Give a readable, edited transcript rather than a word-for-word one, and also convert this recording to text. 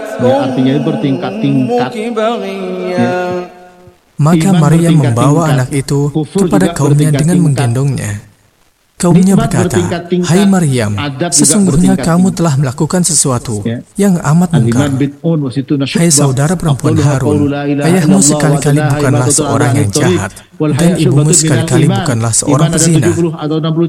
artinya itu bertingkat-tingkat. Maka Maryam membawa anak itu kepada kaumnya dengan menggendongnya. Kaumnya berkata, "Hai Maryam, sesungguhnya kamu telah melakukan sesuatu yang amat mungkar. Hai saudara perempuan Harun, ayahmu sekali-kali bukanlah seorang yang jahat, dan ibumu sekali-kali bukanlah seorang pezina.